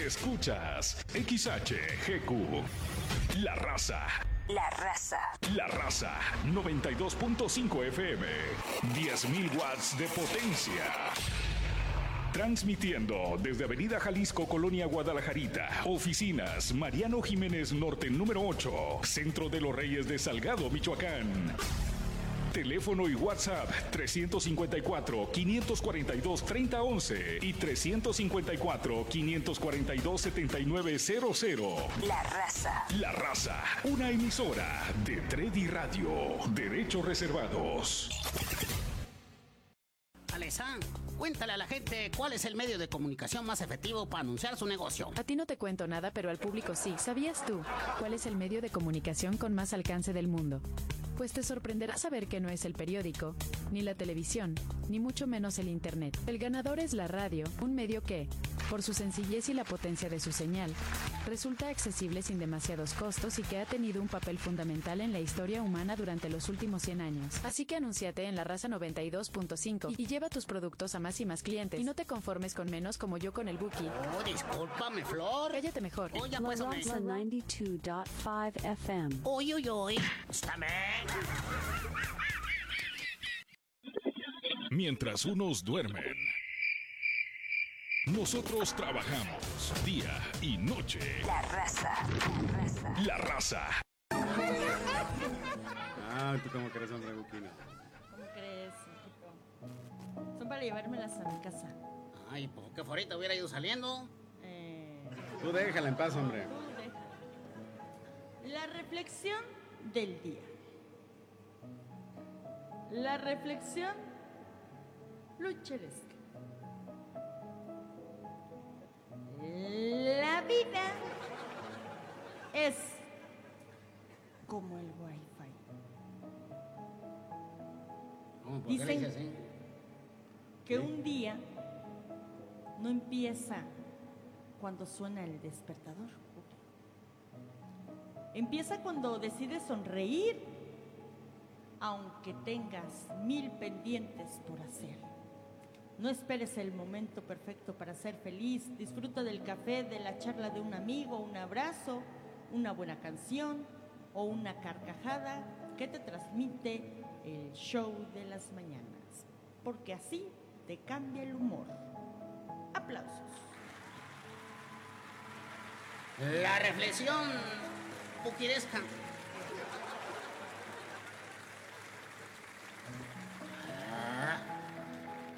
Escuchas XHGQ. La Raza. La Raza. La Raza 92.5 FM. 10.000 watts de potencia. Transmitiendo desde Avenida Jalisco, Colonia Guadalajarita. Oficinas Mariano Jiménez Norte número 8. Centro de los Reyes de Salgado, Michoacán. Teléfono y WhatsApp 354-542-3011 y 354-542-7900. La Raza. La Raza, una emisora de Tredi Radio. Derechos reservados. Alessandro, cuéntale a la gente cuál es el medio de comunicación más efectivo para anunciar su negocio. A ti no te cuento nada, pero al público sí. ¿Sabías tú cuál es el medio de comunicación con más alcance del mundo? Pues te sorprenderá saber que no es el periódico, ni la televisión, ni mucho menos el internet. El ganador es la radio, un medio que, por su sencillez y la potencia de su señal, resulta accesible sin demasiados costos y que ha tenido un papel fundamental en la historia humana durante los últimos 100 años. Así que anúnciate en La Raza 92.5 y lleva tus productos a más y más clientes. Y no te conformes con menos como yo con el Buki. Oh, discúlpame, Flor. Cállate mejor. Oye, pues, La Raza 92.5 FM. Uy, uy, uy. Está bien. Mientras unos duermen, nosotros trabajamos día y noche. La Raza. La Raza. La Raza. Ah, ¿tú cómo crees, hombre, Buquina? ¿Cómo crees, hijo? Son para llevármelas a mi casa. Ay, pues que ahorita hubiera ido saliendo. Tú déjala en paz, hombre. La reflexión del día. La reflexión lucheresca. La vida es como el Wi-Fi. ¿Cómo? ¿Por qué Dicen le dices así? que un día no empieza cuando suena el despertador. Empieza cuando decides sonreír, aunque tengas 1000 pendientes por hacer. No esperes el momento perfecto para ser feliz. Disfruta del café, de la charla de un amigo, un abrazo, una buena canción o una carcajada que te transmite el show de las mañanas, porque así te cambia el humor. Aplausos. La reflexión buquiresca